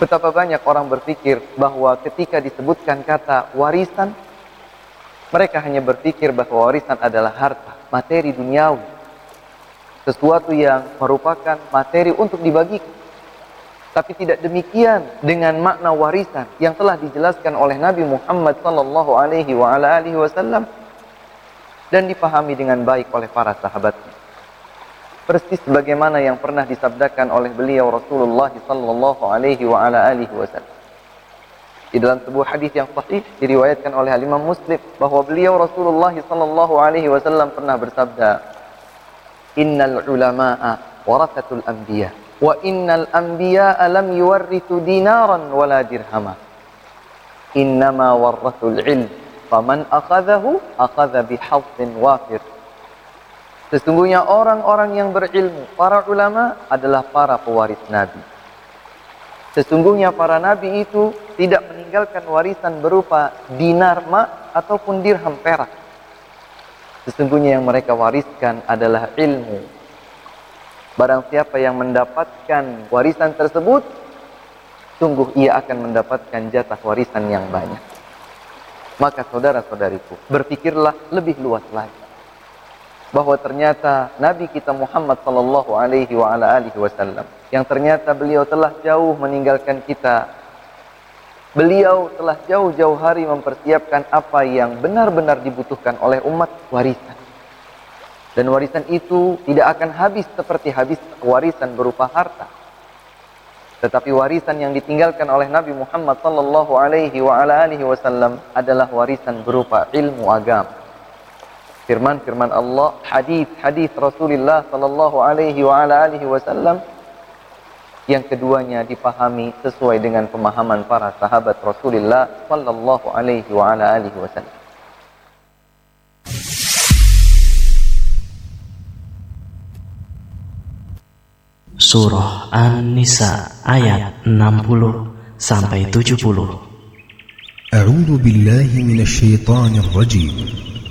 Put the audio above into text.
Betapa banyak orang berpikir bahwa ketika disebutkan kata warisan, mereka hanya berpikir bahwa warisan adalah harta, materi duniawi, sesuatu yang merupakan materi untuk dibagikan. Tapi tidak demikian dengan makna warisan yang telah dijelaskan oleh Nabi Muhammad SAW dan dipahami dengan baik oleh para sahabatnya. Persis sebagaimana yang pernah disabdakan oleh beliau Rasulullah SAW. Di dalam sebuah hadis yang sahih diriwayatkan oleh Imam Muslim bahwa beliau Rasulullah SAW pernah bersabda, "Innal ulama'a warathatul anbiya, wa innal anbiya'a lam yuwarrithu dinaran wala dirhama. Innama warrathul ilm, faman akhadhahu akhadha bihadhin wafir." Sesungguhnya orang-orang yang berilmu, para ulama adalah para pewaris Nabi. Sesungguhnya para Nabi itu tidak meninggalkan warisan berupa dinar emas ataupun dirham perak. Sesungguhnya yang mereka wariskan adalah ilmu. Barang siapa yang mendapatkan warisan tersebut, sungguh ia akan mendapatkan jatah warisan yang banyak. Maka saudara-saudariku, berpikirlah lebih luas lagi bahwa ternyata Nabi kita Muhammad sallallahu alaihi wasallam yang ternyata beliau telah jauh meninggalkan kita. Beliau telah jauh-jauh hari mempersiapkan apa yang benar-benar dibutuhkan oleh umat, warisan. Dan warisan itu tidak akan habis seperti habis warisan berupa harta. Tetapi warisan yang ditinggalkan oleh Nabi Muhammad sallallahu alaihi wasallam adalah warisan berupa ilmu agama. Firman-firman Allah, hadis-hadis Rasulullah sallallahu alaihi wasallam yang keduanya dipahami sesuai dengan pemahaman para sahabat Rasulullah sallallahu alaihi wasallam. Surah An-Nisa ayat 60 sampai 70. A'udzu billahi minasy syaithanir rajim.